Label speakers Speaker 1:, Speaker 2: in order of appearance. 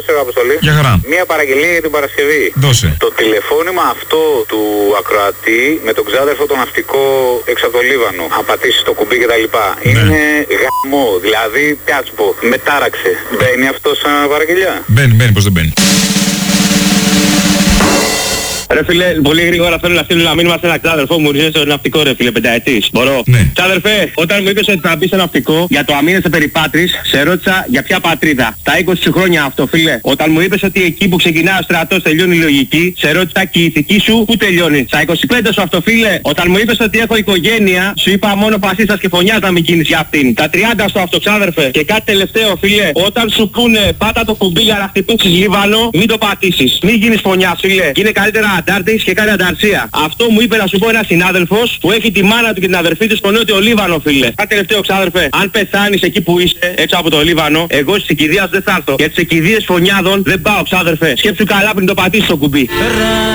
Speaker 1: Αποστολή.
Speaker 2: Για χαρά.
Speaker 1: Μία παραγγελία για την Παρασκευή.
Speaker 2: Δώσε.
Speaker 1: Το τηλεφώνημα αυτό του ακροατή με τον ξάδερφο τον ναυτικό έξω από το Λίβανο. Αν πατήσει το κουμπί κτλ.
Speaker 2: Ναι.
Speaker 1: Είναι γαμό. Δηλαδή, τι να σου πω, μετάραξε. Μπαίνει αυτό σαν παραγγελιά.
Speaker 2: Μπαίνει, πως δεν μπαίνει.
Speaker 3: Ρε φίλε, πολύ γρήγορα θέλω να στείλω ένα μήνυμα σε ένα ξάδερφό μου, ρίχνε στο ναυτικό ρε φίλε, πενταετής. Μπορώ?
Speaker 2: Ναι.
Speaker 3: Ξάδερφε, όταν μου είπες ότι θα μπει στο ναυτικό για το αμήνεσαι περιπάτρις, σε ρώτησα για ποια πατρίδα. Στα 20 χρόνια αυτό φίλε. Όταν μου είπες ότι εκεί που ξεκινάει ο στρατός τελειώνει η λογική, σε ρώτησα και η ηθική σου που τελειώνει. Στα 25 σου αυτό φίλε. Όταν μου είπες ότι έχω οικογένεια, σου είπα μόνο φασίστας και φωνιάς να μην γίνεις για αυτήν. Τα 30 στο αυτό ξάδερφε. Και κάτι τελευταίο φίλε. Όταν σου πούνε πάτα το κουμπί για να χτυπήσεις Λίβανο, μην το πατήσεις. Μην γίνεις φωνιάς φίλε. Είναι καλύτερα αντάρτης και κάνει ανταρσία. Αυτό μου είπε να σου πω ένας συνάδελφος που έχει τη μάνα του και την αδερφή του στο νότιο Λίβανο φίλε. Κάτι τελευταίο ξάδερφε. Αν πεθάνεις εκεί που είσαι, έξω από το Λίβανο, εγώ στις εκκηδείας δεν θα έρθω. Για τις εκκηδείες φωνιάδων δεν πάω ξάδερφε. Σκέψου καλά πριν το πατήσεις το κουμπί.